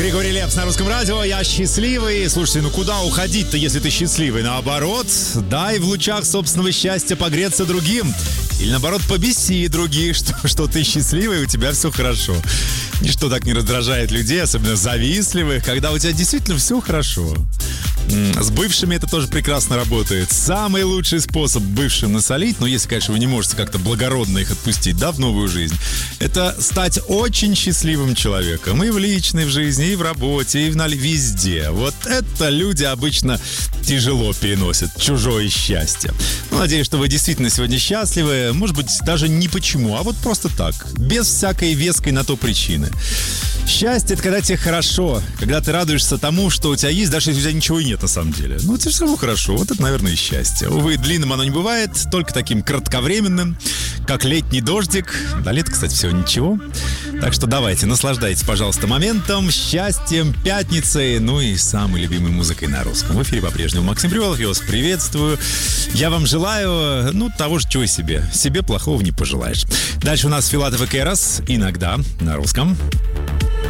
Григорий Лепс на Русском радио. Я счастливый. Слушайте, ну куда уходить-то, если ты счастливый? Наоборот, дай в лучах собственного счастья погреться другим. Или наоборот, побеси других, что ты счастливый, и у тебя все хорошо. Ничто так не раздражает людей, особенно завистливых, когда у тебя действительно все хорошо. С бывшими это тоже прекрасно работает. Самый лучший способ бывшим насолить, но если, конечно, вы не можете как-то благородно их отпустить, да, в новую жизнь, это стать очень счастливым человеком. И в личной в жизни, и в работе, и везде. Вот это люди обычно тяжело переносят, чужое счастье. Ну, надеюсь, что вы действительно сегодня счастливы. Может быть, даже не почему, а вот просто так. Без всякой веской на то причины. Счастье — это когда тебе хорошо, когда ты радуешься тому, что у тебя есть, даже если у тебя ничего и нет на самом деле. Ну, тебе все равно хорошо. Вот это, наверное, и счастье. Увы, длинным оно не бывает, только таким кратковременным, как летний дождик. До лета, кстати, всего ничего. Так что давайте, наслаждайтесь, пожалуйста, моментом, счастьем, пятницей, ну и самой любимой музыкой на русском. В эфире по-прежнему Максим Привалов, я вас приветствую. Я вам желаю, того же, чего себе. Себе плохого не пожелаешь. Дальше у нас Филатов и Керас, иногда на русском.